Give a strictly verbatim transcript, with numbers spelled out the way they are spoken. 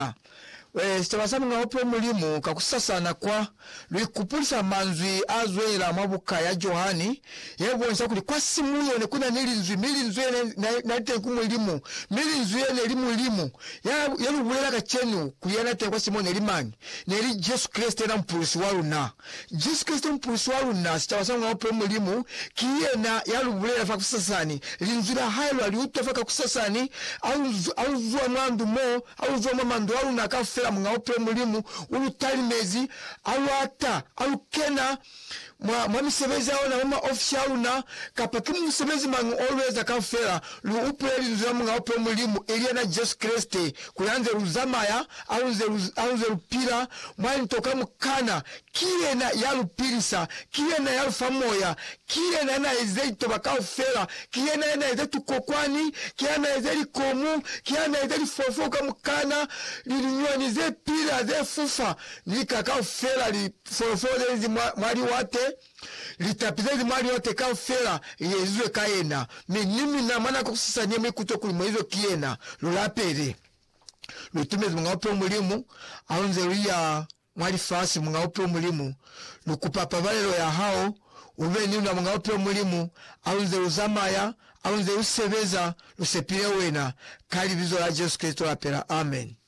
we sitawasama nga ope mulimu kakusasana kwa lwikupulisa manzwi azwela mabuka ya Johani yebonsa kuli kwa simu yone kuna nilinzwi milinzwi nalite kumulimu milinzwi yene limu limu yalubulela kachenu kuliyana te kwa simu nelimanyi neli Jesu Kristo na mpulisi waluna Jesu Kristo mpulisi waluna sitawasama nga ope mulimu kiyena yalubulela fa kusasani linzwila hailo aliutofa kakusasani aluvua mwandu mo aluvua mamandu waluna kafe mga ope mulimu ulutalimezi alwata alukena mwa misebezi aona mama official na kapaki misebezi mangu always akafera lu upeli nzira mga ope mulimu eliana Jesu Kristo kuyanze ruzamaya alunze alunze rupira mwani toka mukana kiyena yalupirisa kiyena yalufamoya kiyena na ezeito bakafera kiyena na ezeito kokwani kiyena ezeli komu kiyena ezeli fofoka mukana linyuani ze pira ze fufa nikaka fera li fofole zi mwali wate litapize zi mwali wate ka fera yezwe kaena minimi na mana kukusanya mikuto kulimo hizo kiena lulapere lutumezi mga ope mulimu aunze luya mwali fasi mga ope mulimu lukupapa valero ya hao ube nina mga ope mulimu aunze uzamaya aunze usebeza lusepile wena kali vizo la Jesu Kristo lapera. Amen.